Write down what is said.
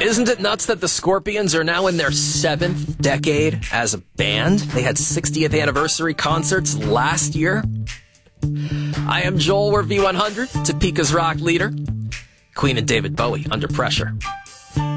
Isn't it nuts that the Scorpions are now in their 7th decade as a band? They had 60th anniversary concerts last year. I am Joel, we're V100, Topeka's rock leader. Queen and David Bowie, Under Pressure.